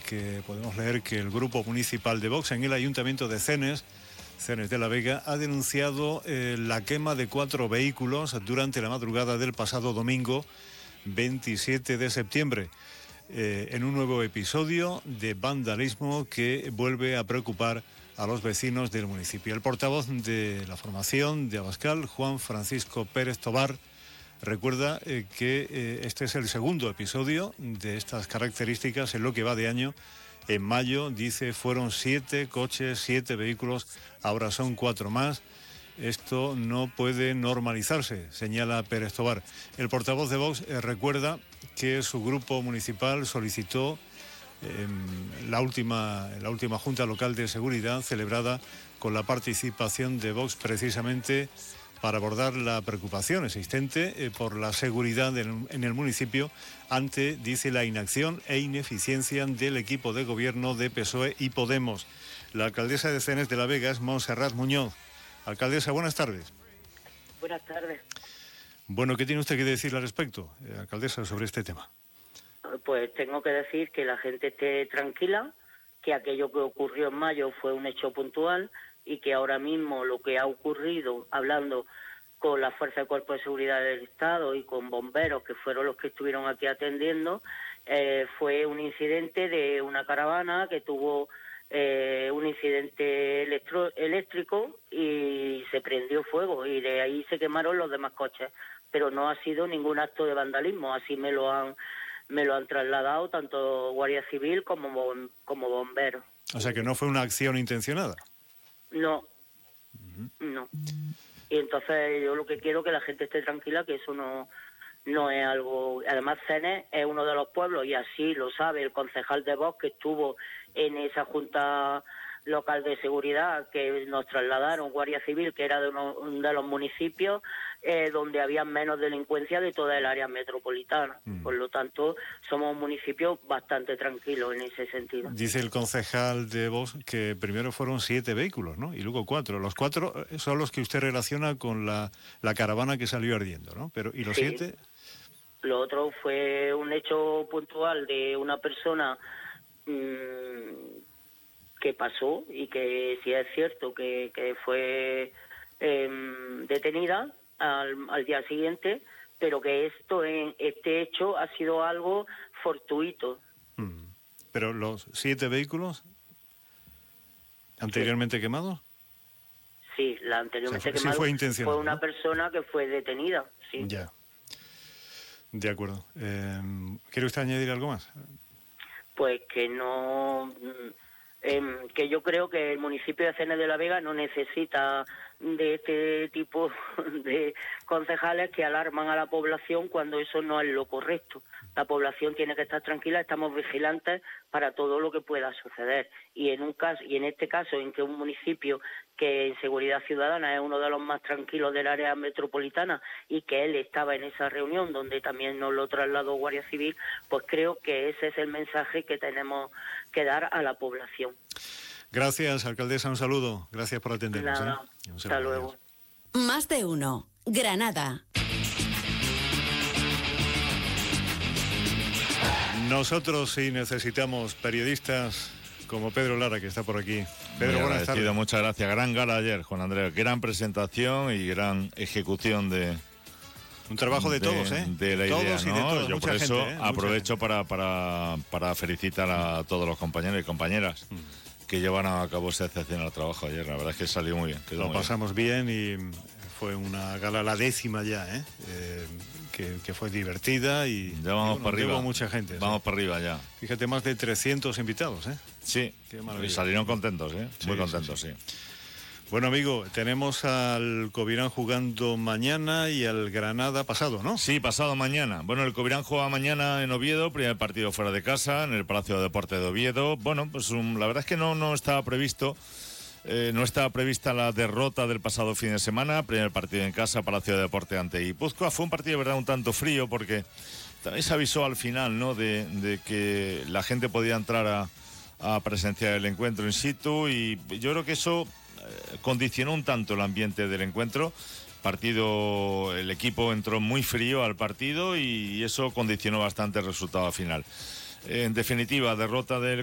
que podemos leer que el grupo municipal de Vox en el Ayuntamiento de Cenes de la Vega, ha denunciado la quema de 4 vehículos durante la madrugada del pasado domingo 27 de septiembre, en un nuevo episodio de vandalismo que vuelve a preocupar a los vecinos del municipio. El portavoz de la formación de Abascal, Juan Francisco Pérez Tobar, recuerda que este es el segundo episodio de estas características en lo que va de año. En mayo, dice, fueron 7 coches, 7 vehículos, ahora son 4 más. Esto no puede normalizarse, señala Pérez Tobar. El portavoz de Vox recuerda que su grupo municipal solicitó en la última Junta Local de Seguridad celebrada con la participación de Vox precisamente para abordar la preocupación existente por la seguridad en el municipio ante, dice, la inacción e ineficiencia del equipo de gobierno de PSOE y Podemos. La alcaldesa de Cenes de la Vega es Montserrat Muñoz. Alcaldesa, buenas tardes. Buenas tardes. Bueno, ¿qué tiene usted que decir al respecto, alcaldesa, sobre este tema? Pues tengo que decir que la gente esté tranquila, que aquello que ocurrió en mayo fue un hecho puntual y que ahora mismo lo que ha ocurrido, hablando con la Fuerza de Cuerpo de Seguridad del Estado y con bomberos, que fueron los que estuvieron aquí atendiendo, fue un incidente de una caravana que tuvo un incidente eléctrico y se prendió fuego y de ahí se quemaron los demás coches, pero no ha sido ningún acto de vandalismo, así me lo han trasladado tanto Guardia Civil como bomberos. O sea que no fue una acción intencionada. No, no. Y entonces yo lo que quiero es que la gente esté tranquila, que eso no es algo... Además, Cenes es uno de los pueblos, y así lo sabe el concejal de Vox que estuvo en esa Junta Local de Seguridad, que nos trasladaron Guardia Civil, que era de los municipios donde había menos delincuencia de toda el área metropolitana. Por lo tanto, somos un municipio bastante tranquilo en ese sentido. Dice el concejal de Vox que primero fueron 7 vehículos, ¿no? Y luego 4. Los 4 son los que usted relaciona con la caravana que salió ardiendo, ¿no? Pero ¿y los 7? Lo otro fue un hecho puntual de una persona que pasó y que sí es cierto que fue detenida al día siguiente, pero que este hecho ha sido algo fortuito. ¿Pero los 7 vehículos anteriormente quemados? Sí, la anteriormente quemada sí fue intencional, fue una ¿no? persona que fue detenida, sí. Ya. De acuerdo. ¿Quiere usted añadir algo más? Pues que no... que yo creo que el municipio de Cenes de la Vega no necesita de este tipo de concejales que alarman a la población cuando eso no es lo correcto. La población tiene que estar tranquila, estamos vigilantes para todo lo que pueda suceder. Y en este caso, en que un municipio que en seguridad ciudadana es uno de los más tranquilos del área metropolitana y que él estaba en esa reunión donde también nos lo trasladó Guardia Civil, pues creo que ese es el mensaje que tenemos que dar a la población. Gracias, alcaldesa, un saludo. Gracias por atendernos. Nada, hasta luego. Más de uno. Granada. Nosotros sí necesitamos periodistas como Pedro Lara, que está por aquí. Pedro, buenas tardes. Muchas gracias. Gran gala ayer, Juan Andrés. Gran presentación y gran ejecución de... Un trabajo de todos, ¿eh? De la todos idea, y ¿no? de todos. Yo mucha por eso gente, aprovecho para felicitar a todos los compañeros y compañeras que llevan a cabo ese excepcional trabajo ayer. La verdad es que salió muy bien. Lo pasamos bien y fue una gala, la 10ª ya, que fue divertida y ya vamos para arriba. Llevó mucha gente. Vamos para arriba ya. Fíjate, más de 300 invitados, ¿eh? Sí, y salieron contentos, ¿eh? Sí, muy contentos, sí. Bueno, amigo, tenemos al Covirán jugando mañana y al Granada pasado, ¿no? Sí, pasado mañana. Bueno, el Covirán juega mañana en Oviedo, primer partido fuera de casa, en el Palacio de Deportes de Oviedo. Bueno, pues la verdad es que no estaba previsto. No estaba prevista la derrota del pasado fin de semana, primer partido en casa, Palacio de Deportes ante Guipúzcoa. Fue un partido de verdad un tanto frío porque también se avisó al final, ¿no?, de que la gente podía entrar a presenciar el encuentro in situ, y yo creo que eso condicionó un tanto el ambiente del encuentro. El equipo entró muy frío al partido y eso condicionó bastante el resultado final. En definitiva, derrota del